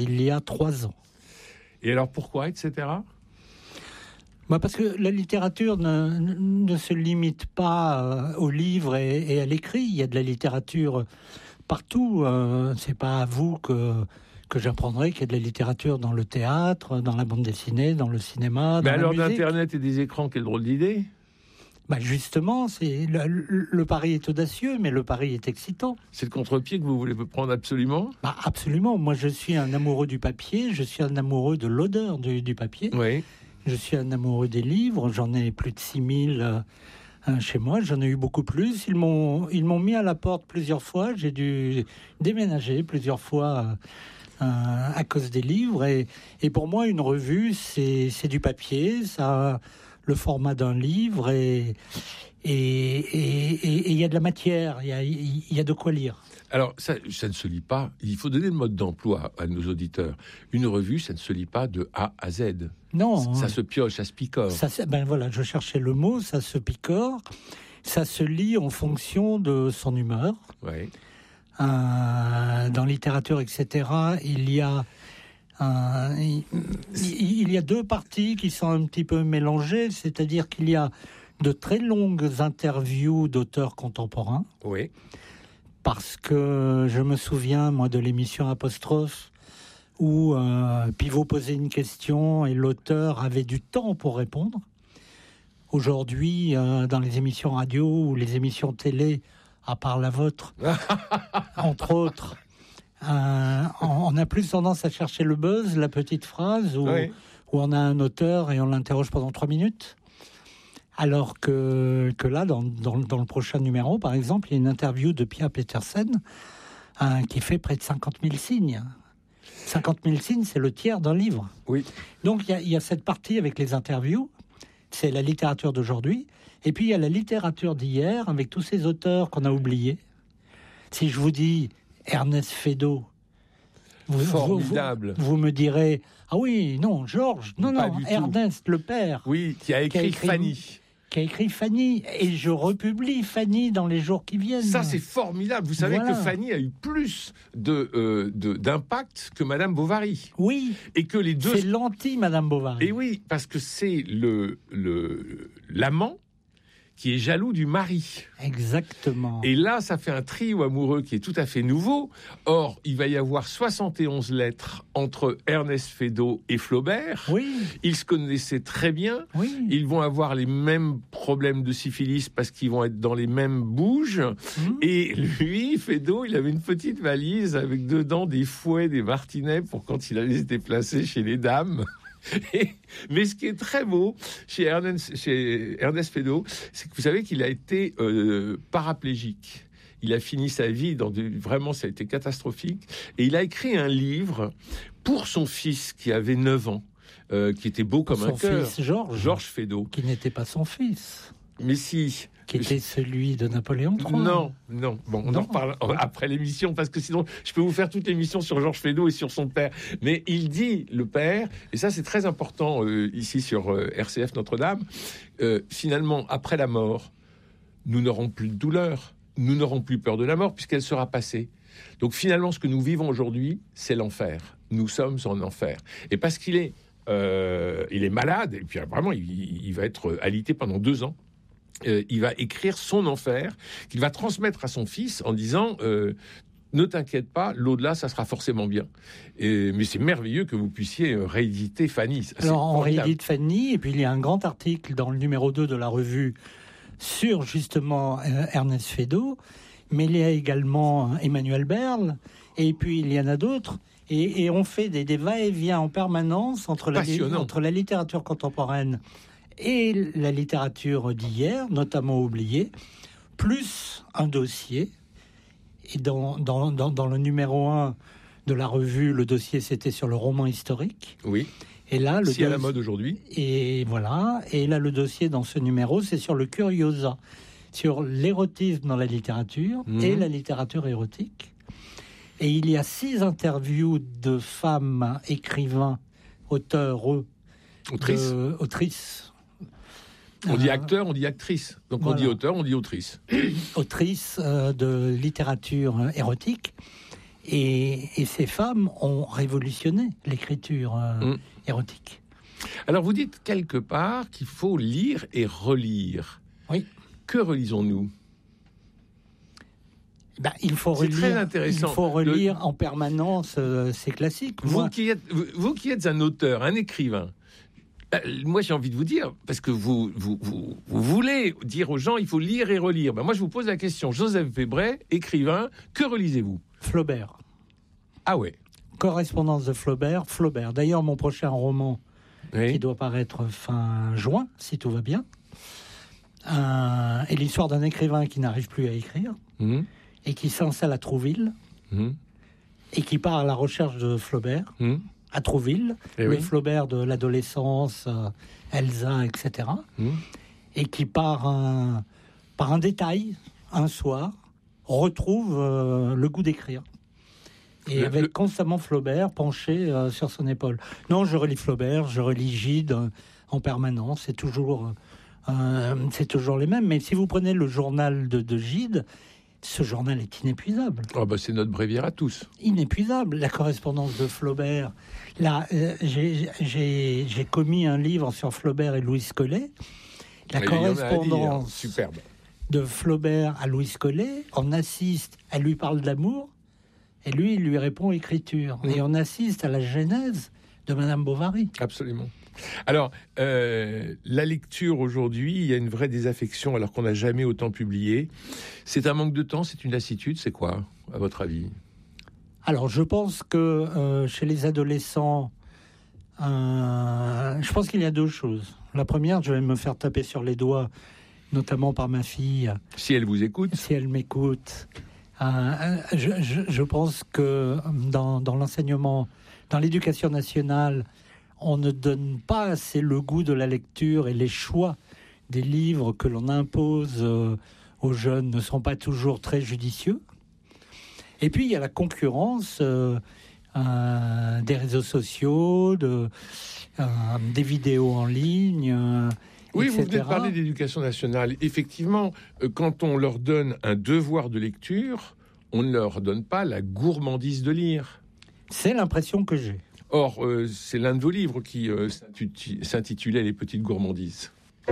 il y a 3 ans. Et alors pourquoi, etc. Parce que la littérature ne se limite pas aux livres et à l'écrit. Il y a de la littérature partout. C'est pas à vous que j'apprendrai qu'il y a de la littérature dans le théâtre, dans la bande dessinée, dans le cinéma, dans la musique. d'Internet et des écrans, quelle drôle d'idée. Justement, le pari est audacieux, mais le pari est excitant. C'est le contre-pied que vous voulez prendre absolument ? Absolument. Moi, je suis un amoureux du papier, je suis un amoureux de l'odeur du papier. Oui. Je suis un amoureux des livres, j'en ai plus de 6000 chez moi, j'en ai eu beaucoup plus. Ils m'ont mis à la porte plusieurs fois, j'ai dû déménager plusieurs fois à cause des livres. Et pour moi, une revue, c'est du papier, ça a le format d'un livre et il y a de la matière, il y a de quoi lire. Alors, ça ne se lit pas. Il faut donner le mode d'emploi à nos auditeurs. Une revue, ça ne se lit pas de A à Z. Non. Ça se pioche, ça se picore. Voilà, je cherchais le mot, ça se picore. Ça se lit en fonction de son humeur. Oui. Dans littérature, etc., il y a 2 parties qui sont un petit peu mélangées, c'est-à-dire qu'il y a de très longues interviews d'auteurs contemporains. Oui. Parce que je me souviens, moi, de l'émission Apostrophe, où Pivot posait une question et l'auteur avait du temps pour répondre. Aujourd'hui, dans les émissions radio ou les émissions télé, à part la vôtre, entre autres, on a plus tendance à chercher le buzz, la petite phrase, où on a un auteur et on l'interroge pendant 3 minutes. Alors que là, dans le prochain numéro, par exemple, il y a une interview de Pia Petersen qui fait près de 50 000 signes. 50 000 signes, c'est le tiers d'un livre. Oui. Donc, il y a cette partie avec les interviews, c'est la littérature d'aujourd'hui, et puis il y a la littérature d'hier, avec tous ces auteurs qu'on a oubliés. Si je vous dis Ernest Feydeau, formidable. Vous me direz, ah oui, non, Georges, non, Ernest, le père. Oui, qui a écrit Fanny. Qui a écrit Fanny, et je republie Fanny dans les jours qui viennent. Ça, c'est formidable. Vous savez que Fanny a eu plus d'impact que Madame Bovary. Oui. Et que les deux. C'est l'anti-Madame Bovary. Et oui, parce que c'est l'amant qui est jaloux du mari. Exactement. Et là, ça fait un trio amoureux qui est tout à fait nouveau. Or, il va y avoir 71 lettres entre Ernest Feydeau et Flaubert. Oui. Ils se connaissaient très bien. Oui. Ils vont avoir les mêmes problèmes de syphilis parce qu'ils vont être dans les mêmes bouges. Et lui, Feydeau, il avait une petite valise avec dedans des fouets, des martinets pour quand il allait se déplacer chez les dames. Mais ce qui est très beau chez Ernest Feydeau, c'est que vous savez qu'il a été paraplégique. Il a fini sa vie vraiment, ça a été catastrophique. Et il a écrit un livre pour son fils qui avait 9 ans, qui était beau comme un cœur. Son fils Georges Feydeau. Qui n'était pas son fils. Mais si. Qui était celui de Napoléon III. Non. Bon, on en reparle après l'émission, parce que sinon, je peux vous faire toute l'émission sur Georges Feydeau et sur son père. Mais il dit, le père, et ça c'est très important ici sur RCF Notre-Dame, finalement, après la mort, nous n'aurons plus de douleur, nous n'aurons plus peur de la mort, puisqu'elle sera passée. Donc finalement, ce que nous vivons aujourd'hui, c'est l'enfer. Nous sommes en enfer. Et parce qu'il est malade, et puis vraiment, il va être alité pendant 2 ans, il va écrire son enfer, qu'il va transmettre à son fils en disant ne t'inquiète pas, l'au-delà, ça sera forcément bien. Mais c'est merveilleux que vous puissiez rééditer Fanny. Alors, on réédite Fanny, et puis il y a un grand article dans le numéro 2 de la revue sur, justement, Ernest Feydeau, mais il y a également Emmanuel Berle, et puis il y en a d'autres, et on fait des va-et-vient en permanence entre la littérature contemporaine et la littérature d'hier, notamment oubliée, plus un dossier. Et dans le numéro 1 de la revue, le dossier, c'était sur le roman historique. Oui. Et là, à la mode aujourd'hui. Et voilà. Et là, le dossier dans ce numéro, c'est sur le curiosa, sur l'érotisme dans la littérature et la littérature érotique. Et il y a 6 interviews de femmes écrivains, auteurs, autrices. On dit acteur, on dit actrice. Donc voilà. On dit auteur, on dit autrice. Autrice de littérature érotique. Et ces femmes ont révolutionné l'écriture érotique. Alors, vous dites quelque part qu'il faut lire et relire. Oui. Que relisons-nous ? Il faut relire, très intéressant. Il faut relire en permanence ces classiques. Vous qui êtes un auteur, un écrivain, moi j'ai envie de vous dire, parce que vous voulez dire aux gens, il faut lire et relire. Moi je vous pose la question, Joseph Webray, écrivain, que relisez-vous ? Flaubert. Ah ouais. Correspondance de Flaubert. D'ailleurs, mon prochain roman, qui doit paraître fin juin, si tout va bien, est l'histoire d'un écrivain qui n'arrive plus à écrire. Et qui s'installe à Trouville, et qui part à la recherche de Flaubert, à Trouville, Flaubert de l'adolescence, Elsa, etc., et qui par un détail, un soir, retrouve le goût d'écrire. Et avec constamment Flaubert penché sur son épaule. Non, je relis Flaubert, je relis Gide en permanence, c'est toujours les mêmes. Mais si vous prenez le journal de Gide, ce journal est inépuisable. C'est notre bréviaire à tous. Inépuisable. La correspondance de Flaubert. Là, j'ai commis un livre sur Flaubert et Louis Collet. La correspondance superbe de Flaubert à Louis Collet. On assiste, elle lui parle d'amour, et lui, il lui répond écriture. Et on assiste à la genèse de Madame Bovary. Absolument. Alors, la lecture aujourd'hui, il y a une vraie désaffection alors qu'on n'a jamais autant publié. C'est un manque de temps, c'est une lassitude, c'est quoi, à votre avis ? Alors, je pense que chez les adolescents, je pense qu'il y a deux choses. La première, je vais me faire taper sur les doigts, notamment par ma fille. Si elle vous écoute ? Si elle m'écoute. Je pense que dans l'enseignement, dans l'éducation nationale, on ne donne pas assez le goût de la lecture et les choix des livres que l'on impose aux jeunes ne sont pas toujours très judicieux. Et puis, il y a la concurrence des réseaux sociaux, des vidéos en ligne, oui, etc. Vous venez de parler d'éducation nationale. Effectivement, quand on leur donne un devoir de lecture, on ne leur donne pas la gourmandise de lire. C'est l'impression que j'ai. Or, c'est l'un de vos livres qui s'intitulait « Les petites gourmandises ».